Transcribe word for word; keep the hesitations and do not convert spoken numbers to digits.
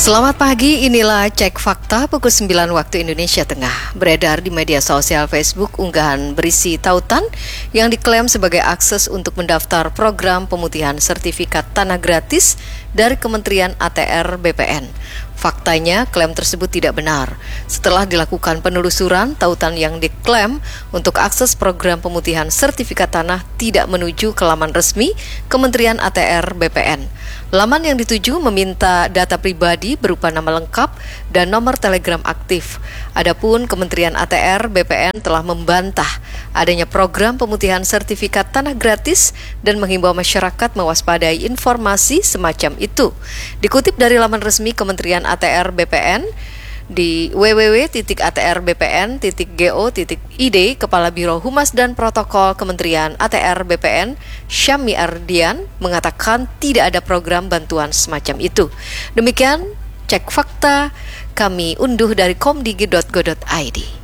Selamat pagi, inilah Cek Fakta pukul sembilan waktu Indonesia Tengah. Beredar di media sosial Facebook unggahan berisi tautan yang diklaim sebagai akses untuk mendaftar program pemutihan sertifikat tanah gratis dari Kementerian A T R B P N. Faktanya, klaim tersebut tidak benar. Setelah dilakukan penelusuran, tautan yang diklaim untuk akses program pemutihan sertifikat tanah tidak menuju ke laman resmi Kementerian A T R B P N. Laman yang dituju meminta data pribadi berupa nama lengkap dan nomor telegram aktif. Adapun Kementerian A T R B P N telah membantah adanya program pemutihan sertifikat tanah gratis dan menghimbau masyarakat mewaspadai informasi semacam itu. Dikutip dari laman resmi Kementerian A T R B P N di w w w titik a t r b p n titik go titik i d, Kepala Biro Humas dan Protokol Kementerian A T R B P N, Syami Ardian, mengatakan tidak ada program bantuan semacam itu. Demikian Cek Fakta, kami unduh dari komdigi titik go titik i d.